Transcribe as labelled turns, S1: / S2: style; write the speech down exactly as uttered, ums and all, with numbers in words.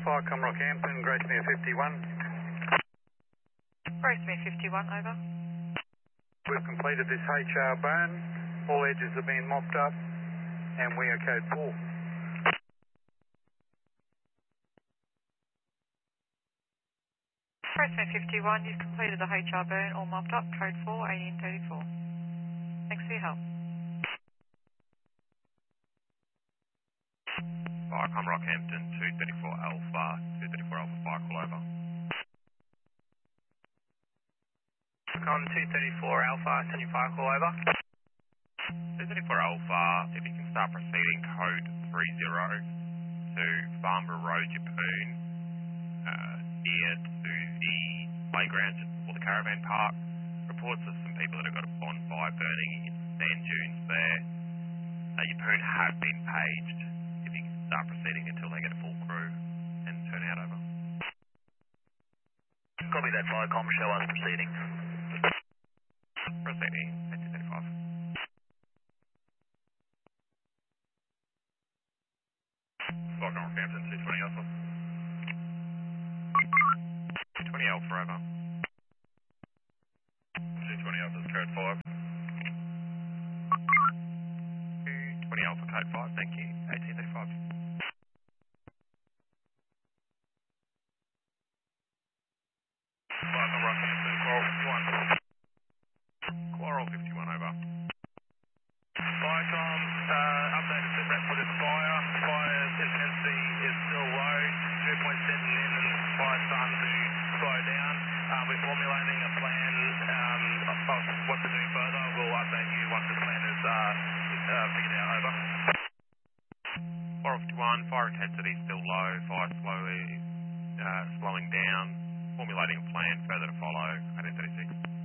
S1: Fire Com Rockhampton, Gracemere fifty-one.
S2: Gracemere fifty-one, over.
S1: We've completed this H R burn. All edges have been mopped up, and we are code four.
S2: Gracemere fifty-one, you've completed the H R burn, all mopped up, code four, eighteen thirty-four. Thanks for your help.
S3: Viacom Rockhampton, two thirty-four Alpha, two thirty-four Alpha, fire call over.
S4: Viacom two thirty-four Alpha, can you fire call over?
S3: two thirty-four Alpha, if you can start proceeding, code three zero to Farnborough Road, Yeppoon, uh, near to the playground just before the caravan park. Reports of some people that have got a bonfire burning in sand dunes there. Uh, Yeppoon have been paged. If you can start proceeding until they get a full crew and turn out over.
S4: Copy that, Viacom, show us proceeding.
S3: Proceeding, eighteen thirty-five. Viacom Rockhampton, two twenty Alpha. two twenty Alpha, over. two twenty Alpha, code five. two twenty Alpha, code five, thank you, eighteen thirty-five. Viacom Rockhampton, Coral fifty-one. Coral fifty-one, over.
S4: Viacom, uh, updated to Redwood fire. Fire intensity is still low. Dew point setting in and fire starting to slow down. Uh, we're formulating a plan um, of what to do further. We'll update you once the plan is uh, uh, figured out, over.
S3: Coral fifty-one, fire intensity still low, fire slowly uh, slowing down. Formulating a plan further to follow, eighteen thirty-six.